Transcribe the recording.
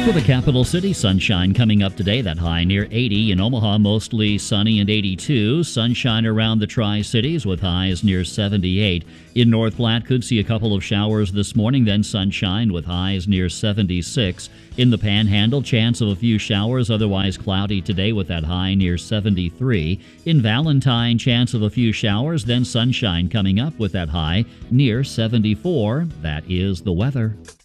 For the capital city, sunshine coming up today, that high near 80. In Omaha, mostly sunny and 82. Sunshine around the Tri-Cities with highs near 78. In North Platte, could see a couple of showers this morning, then sunshine with highs near 76. In the Panhandle, chance of a few showers, otherwise cloudy today with that high near 73. In Valentine, chance of a few showers, then sunshine coming up with that high near 74. That is the weather.